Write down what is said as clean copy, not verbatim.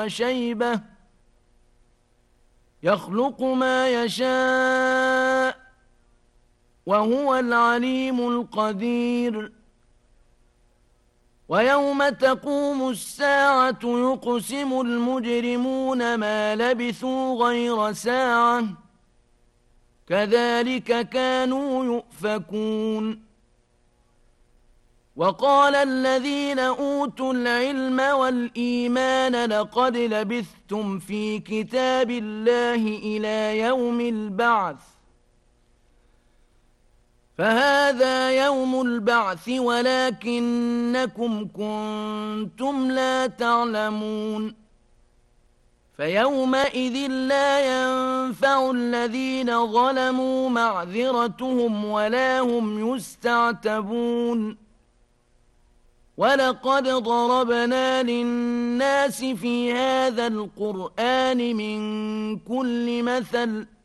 وشيبة يخلق ما يشاء وهو العليم القدير ويوم تقوم الساعة يقسم المجرمون ما لبثوا غير ساعة كذلك كانوا يؤفكون وقال الذين أوتوا العلم والإيمان لقد لبثتم في كتاب الله إلى يوم البعث فهذا يوم البعث ولكنكم كنتم لا تعلمون فيومئذ لا ينفع الذين ظلموا معذرتهم ولا هم يستعتبون ولقد ضربنا للناس في هذا القرآن من كل مثل